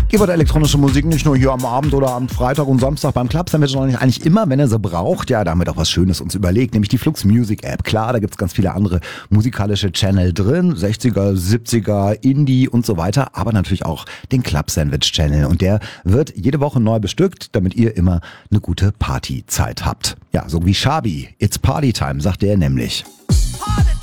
Ihr wollt elektronische Musik nicht nur hier am Abend oder am Freitag und Samstag beim Club Sandwich, sondern eigentlich immer, wenn ihr sie braucht. Ja, da haben wir doch was Schönes uns überlegt, nämlich die Flux Music App. Klar, da gibt's ganz viele andere musikalische Channel drin, 60er, 70er, Indie und so weiter, aber natürlich auch den Club Sandwich Channel. Und der wird jede Woche neu bestückt, damit ihr immer eine gute Partyzeit habt. Ja, so wie Shabi, It's Party Time, sagt er nämlich.